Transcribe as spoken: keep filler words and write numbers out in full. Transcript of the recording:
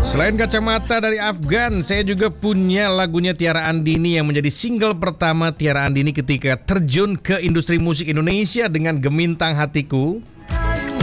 Selain Kacamata dari Afgan, saya juga punya lagunya Tiara Andini yang menjadi single pertama Tiara Andini ketika terjun ke industri musik Indonesia dengan Gemintang Hatiku.